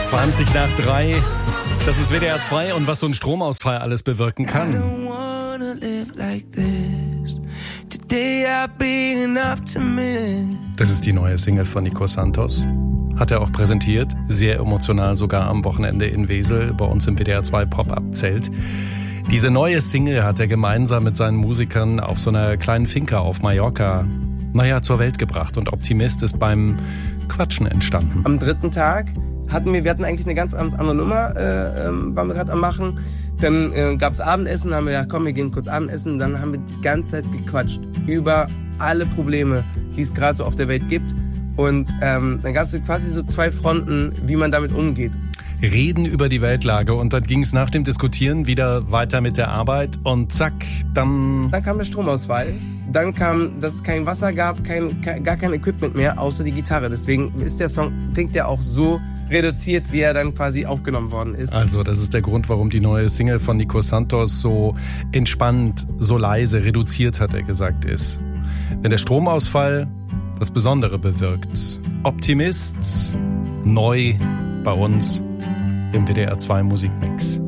3:20. Das ist WDR 2 und was so ein Stromausfall alles bewirken kann. Das ist die neue Single von Nico Santos. Hat er auch präsentiert, sehr emotional, sogar am Wochenende in Wesel, bei uns im WDR 2 Pop-Up-Zelt. Diese neue Single hat er gemeinsam mit seinen Musikern auf so einer kleinen Finca auf Mallorca, zur Welt gebracht. Und Optimist ist beim Quatschen entstanden. Am dritten Tag wir hatten eigentlich eine ganz andere Nummer, waren wir gerade am machen. Dann gab's Abendessen, haben wir gedacht, komm, wir gehen kurz Abendessen. Dann haben wir die ganze Zeit gequatscht über alle Probleme, die es gerade so auf der Welt gibt. Und dann gab's quasi so zwei Fronten, wie man damit umgeht. Reden über die Weltlage und dann ging es nach dem Diskutieren wieder weiter mit der Arbeit und zack, dann kam der Stromausfall. Dann kam, dass es kein Wasser gab, gar kein Equipment mehr, außer die Gitarre. Deswegen ist der Song, klingt der auch so reduziert, wie er dann quasi aufgenommen worden ist. Also das ist der Grund, warum die neue Single von Nico Santos so entspannt, so leise, reduziert, hat er gesagt, ist. Wenn der Stromausfall das Besondere bewirkt. Optimist, neu bei uns im WDR 2 Musikmix.